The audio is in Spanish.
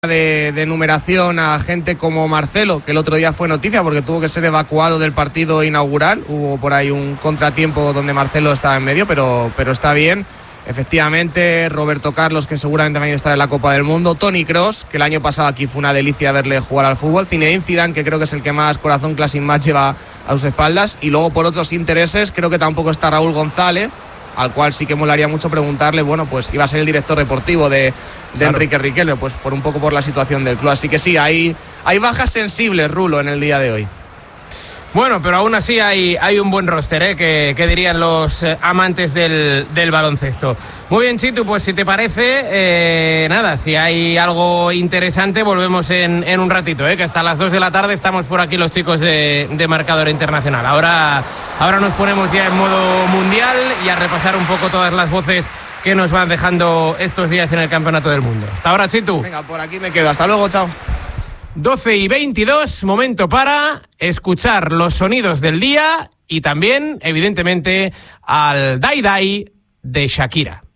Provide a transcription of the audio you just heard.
de numeración a gente como Marcelo, que el otro día fue noticia porque tuvo que ser evacuado del partido inaugural. Hubo por ahí un contratiempo donde Marcelo estaba en medio, pero está bien. Efectivamente, Roberto Carlos, que seguramente va a estar en la Copa del Mundo, Toni Kroos, que el año pasado aquí fue una delicia verle jugar al fútbol, Zinedine Zidane, que creo que es el que más corazón Classic Match lleva a sus espaldas, y luego por otros intereses creo que tampoco está Raúl González, al cual sí que molaría mucho preguntarle, bueno, pues iba a ser el director deportivo de claro, Enrique Riquelme, pues por un poco por la situación del club. Así que sí, hay bajas sensibles, Rulo, en el día de hoy. Bueno, pero aún así hay un buen roster, que dirían los amantes del baloncesto. Muy bien, Chitu, pues si te parece, nada, si hay algo interesante volvemos en un ratito, que hasta las 2 de la tarde estamos por aquí los chicos de Marcador Internacional. Ahora nos ponemos ya en modo mundial y a repasar un poco todas las voces que nos van dejando estos días en el Campeonato del Mundo. Hasta ahora, Chitu. Venga, por aquí me quedo. Hasta luego, chao. 12:22, momento para escuchar los sonidos del día y también, evidentemente, al Dai Dai de Shakira.